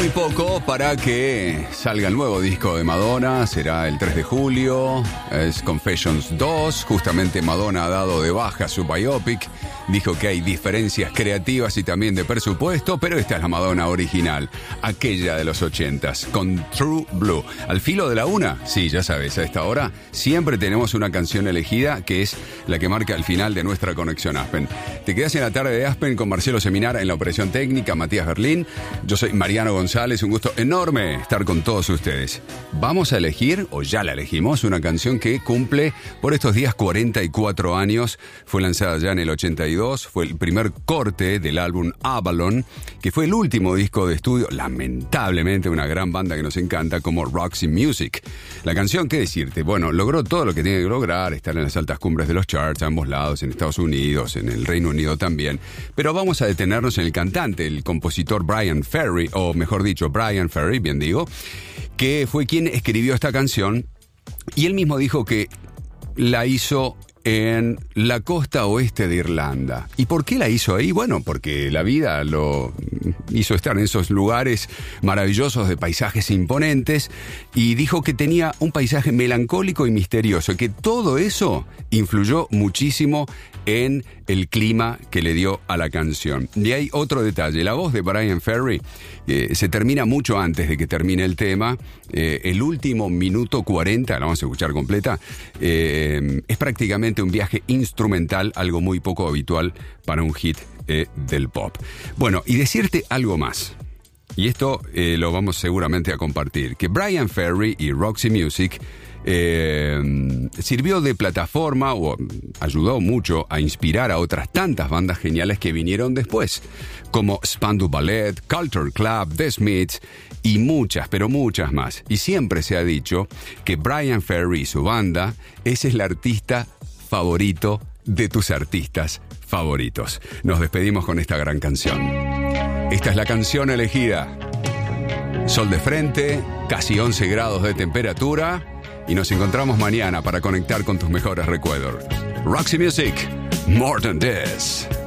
Muy poco para que salga el nuevo disco de Madonna, será el 3 de julio, es Confessions 2, justamente Madonna ha dado de baja su biopic, dijo que hay diferencias creativas y también de presupuesto, pero esta es la Madonna original, aquella de los 80s, con True Blue. Al filo de la una, sí, ya sabes, a esta hora siempre tenemos una canción elegida que es la que marca el final de nuestra conexión Aspen. Te quedas en la tarde de Aspen con Marcelo Seminar en la operación técnica, Matías Berlín, yo soy Mariano González, un gusto enorme estar con todos ustedes. Vamos a elegir, o ya la elegimos, una canción que cumple por estos días 44 años. Fue lanzada ya en el 82, fue el primer corte del álbum Avalon, que fue el último disco de estudio, lamentablemente una gran banda que nos encanta, como Roxy Music. La canción, ¿qué decirte? Bueno, logró todo lo que tiene que lograr, estar en las altas cumbres de los charts a ambos lados, en Estados Unidos, en el Reino Unido también. Pero vamos a detenernos en el cantante, el compositor Bryan Ferry, o mejor dicho, Bryan Ferry, bien digo, que fue quien escribió esta canción, y él mismo dijo que la hizo en la costa oeste de Irlanda. ¿Y por qué la hizo ahí? Bueno, porque la vida lo hizo estar en esos lugares maravillosos de paisajes imponentes, y dijo que tenía un paisaje melancólico y misterioso, que todo eso influyó muchísimo en el clima que le dio a la canción. Y hay otro detalle, la voz de Bryan Ferry se termina mucho antes de que termine el tema, el último minuto 40, la vamos a escuchar completa, es prácticamente un viaje instrumental, algo muy poco habitual para un hit del pop. Bueno, y decirte algo más, y esto lo vamos seguramente a compartir, que Bryan Ferry y Roxy Music sirvió de plataforma o ayudó mucho a inspirar a otras tantas bandas geniales que vinieron después, como Spandau Ballet, Culture Club, The Smiths y muchas, pero muchas más. Y siempre se ha dicho que Bryan Ferry y su banda, ese es el artista favorito de tus artistas favoritos. Nos despedimos con esta gran canción. Esta es la canción elegida. Sol de frente, casi 11 grados de temperatura, y nos encontramos mañana para conectar con tus mejores recuerdos. Roxy Music, More Than This.